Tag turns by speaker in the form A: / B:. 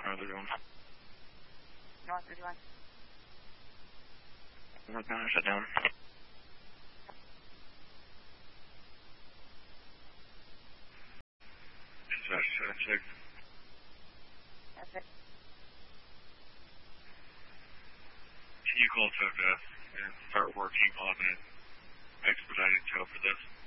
A: How are they doing?
B: North 31.
A: North 9, shut down. Dispatch 76.
B: That's it.
A: Can you call TOCA and start working on an expedited tow for this?